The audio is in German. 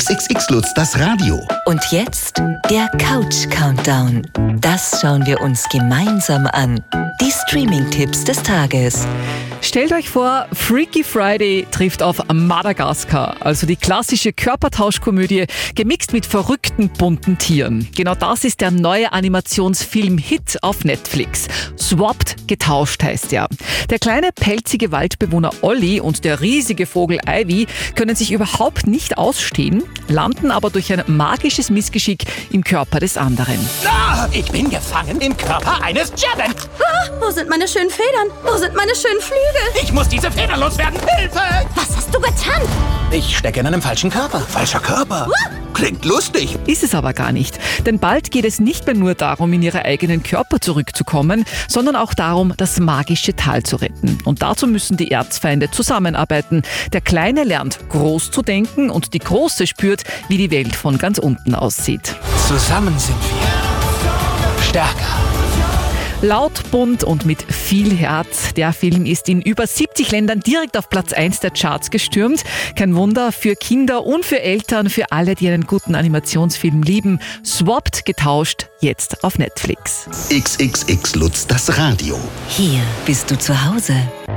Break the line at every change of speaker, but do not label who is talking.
XXX Lutz, das Radio.
Und jetzt der Couch-Countdown. Das schauen wir uns gemeinsam an. Die Streaming-Tipps des Tages.
Stellt euch vor, Freaky Friday trifft auf Madagaskar, also die klassische Körpertauschkomödie, gemixt mit verrückten, bunten Tieren. Genau das ist der neue Animationsfilm-Hit auf Netflix. Swapped, getauscht heißt er. Der kleine, pelzige Waldbewohner Olli und der riesige Vogel Ivy können sich überhaupt nicht ausstehen, landen aber durch ein magisches Missgeschick im Körper des anderen.
Ah, ich bin gefangen im Körper eines Jabben.
Ah, wo sind meine schönen Federn? Wo sind meine schönen Flügel?
Ich muss diese Federn loswerden. Hilfe!
Was hast du getan?
Ich stecke in einem falschen Körper.
Falscher Körper? Klingt lustig.
Ist es aber gar nicht. Denn bald geht es nicht mehr nur darum, in ihre eigenen Körper zurückzukommen, sondern auch darum, das magische Tal zu retten. Und dazu müssen die Erzfeinde zusammenarbeiten. Der Kleine lernt, groß zu denken und die Große spürt, wie die Welt von ganz unten aussieht.
Zusammen sind wir stärker.
Laut, bunt und mit viel Herz. Der Film ist in über 70 Ländern direkt auf Platz 1 der Charts gestürmt. Kein Wunder, für Kinder und für Eltern, für alle, die einen guten Animationsfilm lieben. Swapped, getauscht, jetzt auf Netflix.
XXX Lutz, das Radio.
Hier bist du zu Hause.